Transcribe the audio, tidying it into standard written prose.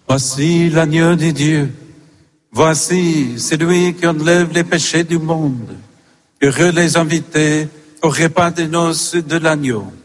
Voici l'agneau de Dieu. Voici celui qui enlève les péchés du monde. Heureux les invités au repas de noces de l'agneau.